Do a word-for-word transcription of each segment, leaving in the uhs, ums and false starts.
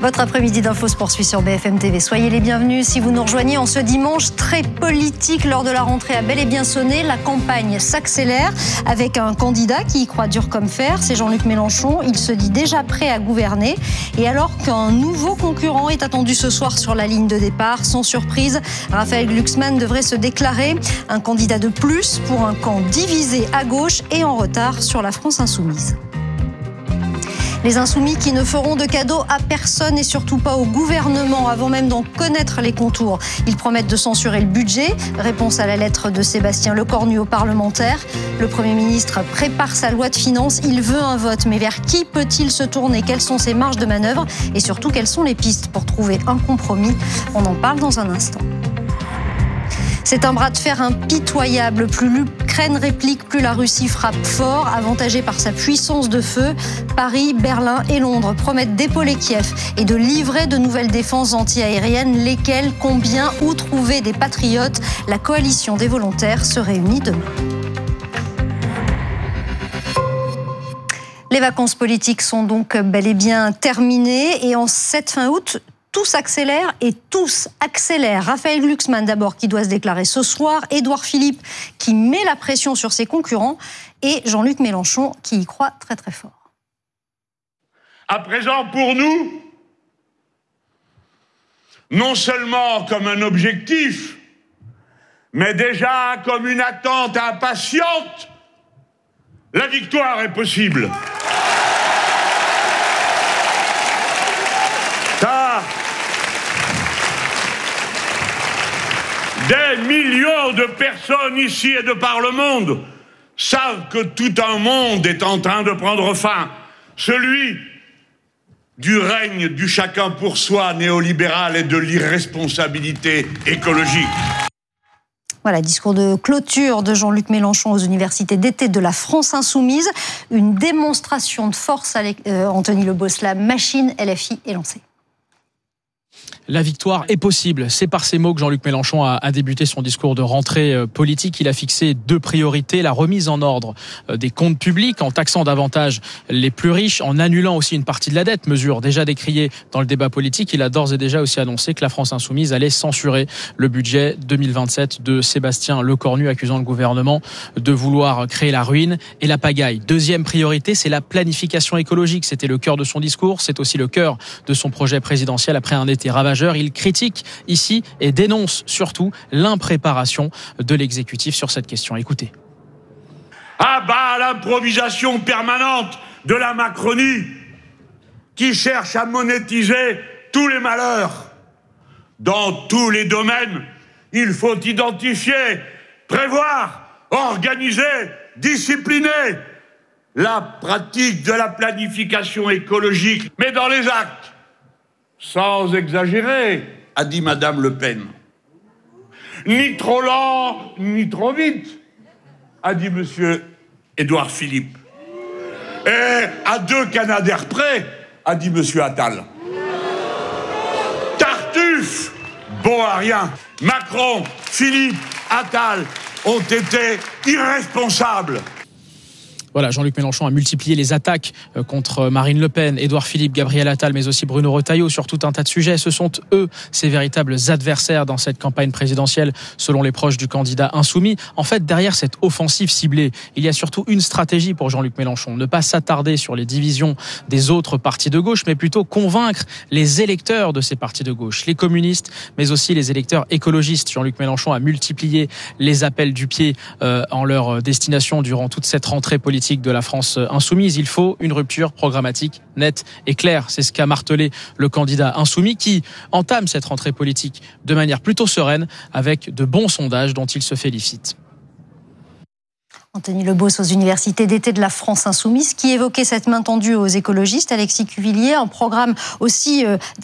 Votre après-midi d'info se poursuit sur B F M T V. Soyez les bienvenus si vous nous rejoignez en ce dimanche très politique. L'heure de la rentrée a bel et bien sonné. La campagne s'accélère avec un candidat qui y croit dur comme fer. C'est Jean-Luc Mélenchon. Il se dit déjà prêt à gouverner. Et alors qu'un nouveau concurrent est attendu ce soir sur la ligne de départ, sans surprise, Raphaël Glucksmann devrait se déclarer un candidat de plus pour un camp divisé à gauche et en retard sur la France insoumise. Les insoumis qui ne feront de cadeaux à personne et surtout pas au gouvernement avant même d'en connaître les contours. Ils promettent de censurer le budget. Réponse à la lettre de Sébastien Lecornu aux parlementaires. Le Premier ministre prépare sa loi de finances. Il veut un vote. Mais vers qui peut-il se tourner? Quelles sont ses marges de manœuvre? Et surtout, quelles sont les pistes pour trouver un compromis? On en parle dans un instant. C'est un bras de fer impitoyable. Plus l'Ukraine réplique, plus la Russie frappe fort. Avantagée par sa puissance de feu, Paris, Berlin et Londres promettent d'épauler Kiev et de livrer de nouvelles défenses anti-aériennes. Lesquelles, combien, où trouver des patriotes? La coalition des volontaires se réunit demain. Les vacances politiques sont donc bel et bien terminées. Et en cette fin août, tout s'accélère et tous accélèrent. Raphaël Glucksmann d'abord qui doit se déclarer ce soir, Édouard Philippe qui met la pression sur ses concurrents et Jean-Luc Mélenchon qui y croit très très fort. À présent pour nous, non seulement comme un objectif, mais déjà comme une attente impatiente, la victoire est possible. Car des millions de personnes ici et de par le monde savent que tout un monde est en train de prendre fin. Celui du règne du chacun pour soi néolibéral et de l'irresponsabilité écologique. Voilà, discours de clôture de Jean-Luc Mélenchon aux universités d'été de la France insoumise. Une démonstration de force avec euh, Anthony Lebos, la machine L F I est lancée. La victoire est possible. C'est par ces mots que Jean-Luc Mélenchon a, a débuté son discours de rentrée politique. Il a fixé deux priorités. La remise en ordre des comptes publics en taxant davantage les plus riches, en annulant aussi une partie de la dette, mesure déjà décriée dans le débat politique. Il a d'ores et déjà aussi annoncé que la France insoumise allait censurer le budget deux mille vingt-sept de Sébastien Lecornu, accusant le gouvernement de vouloir créer la ruine et la pagaille. Deuxième priorité, c'est la planification écologique. C'était le cœur de son discours. C'est aussi le cœur de son projet présidentiel après un été ravageur. Il critique ici et dénonce surtout l'impréparation de l'exécutif sur cette question. Écoutez. À bas l'improvisation permanente de la Macronie qui cherche à monétiser tous les malheurs. Dans tous les domaines, il faut identifier, prévoir, organiser, discipliner la pratique de la planification écologique, mais dans les actes. Sans exagérer, a dit Madame Le Pen. Ni trop lent, ni trop vite, a dit Monsieur Édouard Philippe. Et à deux Canadair près, a dit Monsieur Attal. Tartuffe, bon à rien. Macron, Philippe, Attal ont été irresponsables. Voilà, Jean-Luc Mélenchon a multiplié les attaques contre Marine Le Pen, Édouard Philippe, Gabriel Attal, mais aussi Bruno Retailleau sur tout un tas de sujets. Ce sont eux, ses véritables adversaires dans cette campagne présidentielle, selon les proches du candidat insoumis. En fait, derrière cette offensive ciblée, il y a surtout une stratégie pour Jean-Luc Mélenchon. Ne pas s'attarder sur les divisions des autres partis de gauche, mais plutôt convaincre les électeurs de ces partis de gauche, les communistes, mais aussi les électeurs écologistes. Jean-Luc Mélenchon a multiplié les appels du pied euh, en leur destination durant toute cette rentrée politique de la France insoumise. Il faut une rupture programmatique nette et claire. C'est ce qu'a martelé le candidat insoumis qui entame cette rentrée politique de manière plutôt sereine avec de bons sondages dont il se félicite. Anthony Lebos aux universités d'été de la France insoumise qui évoquait cette main tendue aux écologistes. Alexis Cuvillier, un programme aussi... Euh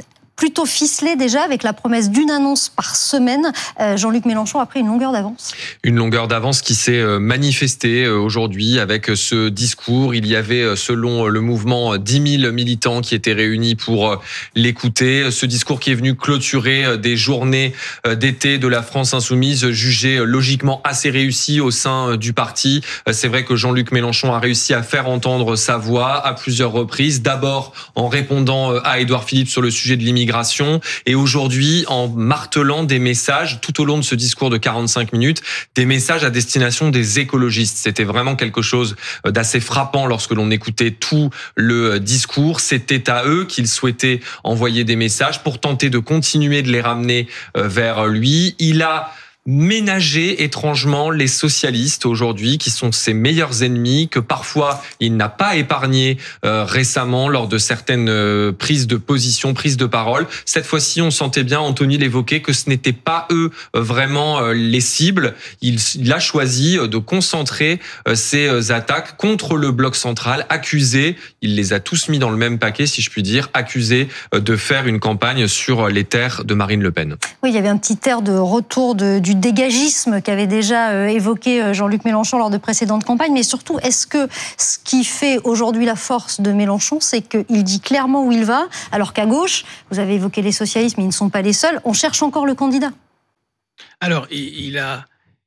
plutôt ficelé déjà avec la promesse d'une annonce par semaine. Euh, Jean-Luc Mélenchon a pris une longueur d'avance. Une longueur d'avance qui s'est manifestée aujourd'hui avec ce discours. Il y avait, selon le mouvement, dix mille militants qui étaient réunis pour l'écouter. Ce discours qui est venu clôturer des journées d'été de la France insoumise, jugées logiquement assez réussies au sein du parti. C'est vrai que Jean-Luc Mélenchon a réussi à faire entendre sa voix à plusieurs reprises. D'abord en répondant à Édouard Philippe sur le sujet de l'immigration et aujourd'hui en martelant des messages tout au long de ce discours de quarante-cinq minutes, des messages à destination des écologistes. C'était vraiment quelque chose d'assez frappant lorsque l'on écoutait tout le discours. C'était à eux qu'il souhaitait envoyer des messages pour tenter de continuer de les ramener vers lui. Il a ménager étrangement les socialistes aujourd'hui, qui sont ses meilleurs ennemis, que parfois il n'a pas épargné euh, récemment lors de certaines euh, prises de position, prises de parole. Cette fois-ci, on sentait bien, Anthony l'évoquait, que ce n'était pas eux euh, vraiment euh, les cibles. Il, il a choisi euh, de concentrer euh, ses euh, attaques contre le bloc central, accusé, il les a tous mis dans le même paquet, si je puis dire, accusé euh, de faire une campagne sur les terres de Marine Le Pen. Oui, il y avait un petit air de retour de, du dégagisme qu'avait déjà évoqué Jean-Luc Mélenchon lors de précédentes campagnes, mais surtout, est-ce que ce qui fait aujourd'hui la force de Mélenchon, c'est qu'il dit clairement où il va, alors qu'à gauche, vous avez évoqué les socialistes, mais ils ne sont pas les seuls, on cherche encore le candidat? Alors, il a,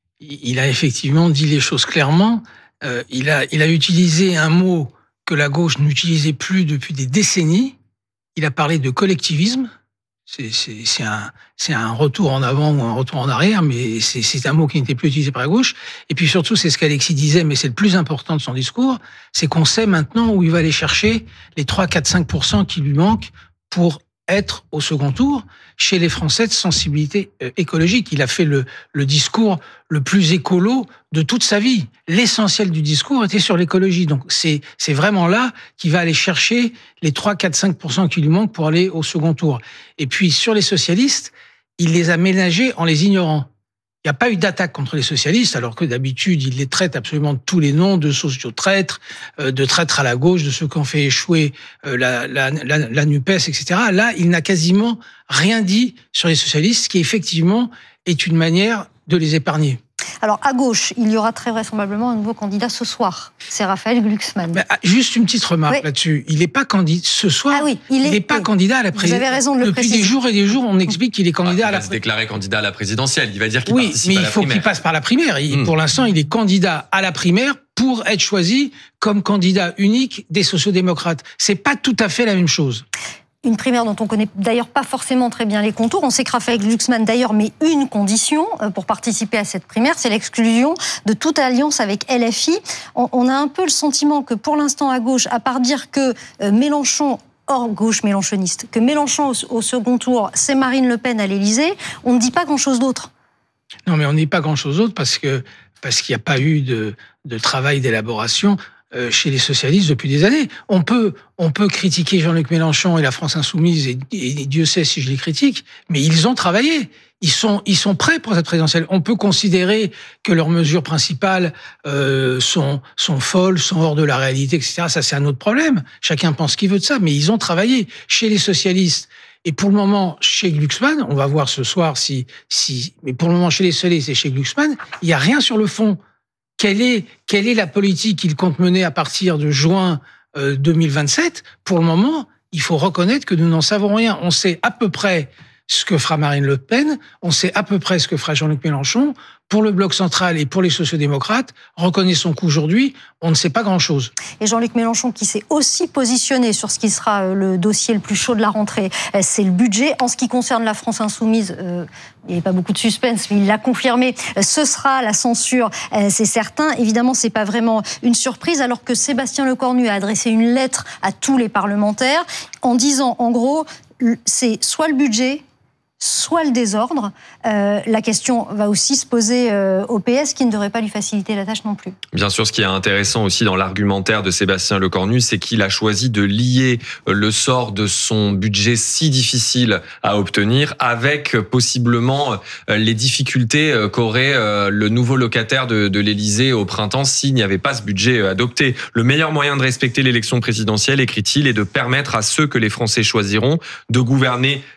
il a effectivement dit les choses clairement, euh, il a, il a utilisé un mot que la gauche n'utilisait plus depuis des décennies, il a parlé de collectivisme. C'est, c'est, c'est, un, c'est un retour en avant ou un retour en arrière, mais c'est, c'est un mot qui n'était plus utilisé par la gauche. Et puis surtout, c'est ce qu'Alexis disait, mais c'est le plus important de son discours, c'est qu'on sait maintenant où il va aller chercher les trois, quatre, cinq pour cent qui lui manquent pour être au second tour chez les Français de sensibilité écologique. Il a fait le, le discours le plus écolo de toute sa vie. L'essentiel du discours était sur l'écologie. Donc c'est, c'est vraiment là qu'il va aller chercher les trois, quatre, cinq pour cent qui lui manquent pour aller au second tour. Et puis sur les socialistes, il les a ménagés en les ignorant. Il n'y a pas eu d'attaque contre les socialistes, alors que d'habitude, il les traite absolument de tous les noms, de sociotraîtres, de traîtres à la gauche, de ceux qui ont fait échouer la, la, la, la NUPES, et cetera. Là, il n'a quasiment rien dit sur les socialistes, ce qui effectivement est une manière de les épargner. Alors, à gauche, il y aura très vraisemblablement un nouveau candidat ce soir. C'est Raphaël Glucksmann. Mais juste une petite remarque oui. là-dessus. Il n'est pas candidat ce soir. Ah oui, il n'est pas oui. candidat à la présidentielle. Vous avez raison de le Depuis préciser. Depuis des jours et des jours, on explique qu'il est candidat ah, à la. Il va se déclarer candidat à la présidentielle. Il va dire qu'il oui, participe à la primaire. Oui, mais il faut qu'il passe par la primaire. Il, mmh. Pour l'instant, il est candidat à la primaire pour être choisi comme candidat unique des sociodémocrates. C'est pas tout à fait la même chose. Une primaire dont on ne connaît d'ailleurs pas forcément très bien les contours. On sait que Raphaël Glucksmann d'ailleurs met une condition pour participer à cette primaire, c'est l'exclusion de toute alliance avec L F I. On a un peu le sentiment que pour l'instant à gauche, à part dire que Mélenchon, hors gauche mélenchoniste, que Mélenchon au second tour, c'est Marine Le Pen à l'Élysée, on ne dit pas grand-chose d'autre. Non, mais on ne dit pas grand-chose d'autre parce que parce qu'il n'y a pas eu de, de travail d'élaboration chez les socialistes depuis des années. On peut, on peut critiquer Jean-Luc Mélenchon et la France insoumise, et, et Dieu sait si je les critique, mais ils ont travaillé. Ils sont, ils sont prêts pour cette présidentielle. On peut considérer que leurs mesures principales euh, sont, sont folles, sont hors de la réalité, et cetera. Ça, c'est un autre problème. Chacun pense ce qu'il veut de ça, mais ils ont travaillé chez les socialistes. Et pour le moment, chez Glucksmann, on va voir ce soir si, si, mais pour le moment, chez les socialistes et chez Glucksmann, il n'y a rien sur le fond. Quelle est, quelle est la politique qu'il compte mener à partir de juin euh, deux mille vingt-sept? Pour le moment, il faut reconnaître que nous n'en savons rien. On sait à peu près ce que fera Marine Le Pen, on sait à peu près ce que fera Jean-Luc Mélenchon. Pour le Bloc central et pour les sociodémocrates, reconnaissons qu'aujourd'hui, on ne sait pas grand-chose. Et Jean-Luc Mélenchon qui s'est aussi positionné sur ce qui sera le dossier le plus chaud de la rentrée, c'est le budget. En ce qui concerne la France insoumise, euh, il n'y avait pas beaucoup de suspense, mais il l'a confirmé, ce sera la censure, euh, c'est certain. Évidemment, c'est pas vraiment une surprise, alors que Sébastien Lecornu a adressé une lettre à tous les parlementaires en disant, en gros, c'est soit le budget, soit le désordre. Euh, la question va aussi se poser euh, au P S, qui ne devrait pas lui faciliter la tâche non plus. Bien sûr, ce qui est intéressant aussi dans l'argumentaire de Sébastien Lecornu, c'est qu'il a choisi de lier le sort de son budget si difficile à obtenir avec possiblement les difficultés qu'aurait le nouveau locataire de, de l'Élysée au printemps s'il n'y avait pas ce budget adopté. Le meilleur moyen de respecter l'élection présidentielle, écrit-il, est de permettre à ceux que les Français choisiront de gouverner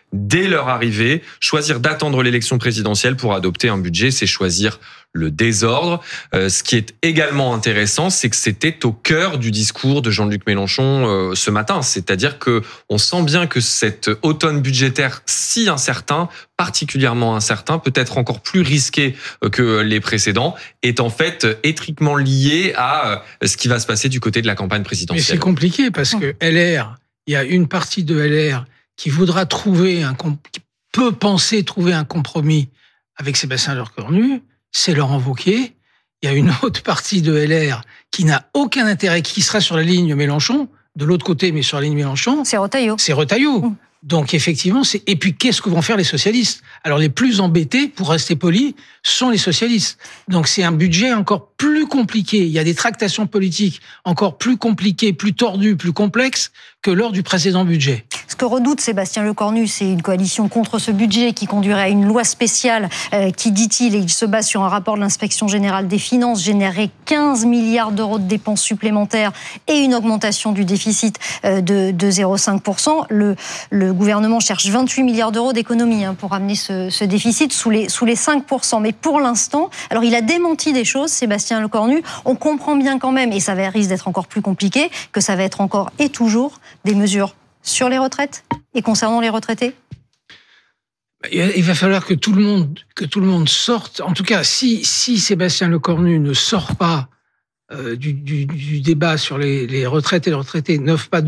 dès leur arrivée. Choisir d'attendre l'élection présidentielle pour adopter un budget, c'est choisir le désordre. Euh, ce qui est également intéressant, c'est que c'était au cœur du discours de Jean-Luc Mélenchon euh, ce matin. C'est-à-dire que on sent bien que cet automne budgétaire si incertain, particulièrement incertain, peut-être encore plus risqué que les précédents, est en fait étroitement lié à ce qui va se passer du côté de la campagne présidentielle. Mais c'est compliqué parce que L R, il y a une partie de L R qui voudra trouver un, qui peut penser trouver un compromis avec Sébastien Lecornu, c'est Laurent Wauquiez. Il y a une autre partie de L R qui n'a aucun intérêt, qui sera sur la ligne Mélenchon, de l'autre côté, mais sur la ligne Mélenchon. C'est Retailleau. C'est Retailleau. Mmh. Donc effectivement, c'est et puis qu'est-ce que vont faire les socialistes ? Alors les plus embêtés, pour rester poli, sont les socialistes. Donc c'est un budget encore plus compliqué. Il y a des tractations politiques encore plus compliquées, plus tordues, plus complexes que lors du précédent budget. Ce que redoute Sébastien Lecornu, c'est une coalition contre ce budget qui conduirait à une loi spéciale euh, qui, dit-il, et il se base sur un rapport de l'Inspection générale des finances, générerait quinze milliards d'euros de dépenses supplémentaires et une augmentation du déficit euh, de, de zéro virgule cinq pour cent. Le, le gouvernement cherche vingt-huit milliards d'euros d'économie hein, pour amener ce, ce déficit sous les, sous les cinq pour cent. Mais pour l'instant, alors il a démenti des choses, Sébastien Lecornu. On comprend bien quand même, et ça va, risque d'être encore plus compliqué, que ça va être encore et toujours des mesures sur les retraites et concernant les retraités ? Il va falloir que tout le monde, que tout le monde sorte. En tout cas, si, si Sébastien Lecornu ne sort pas euh, du, du, du débat sur les, les retraites et les retraités, n'offre pas